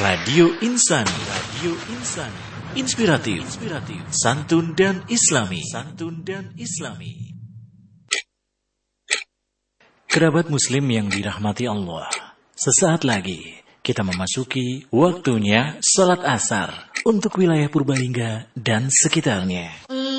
Radio Insani, inspiratif, santun dan islami. Kerabat muslim yang dirahmati Allah, sesaat lagi kita memasuki waktunya salat asar untuk wilayah Purbalingga dan sekitarnya.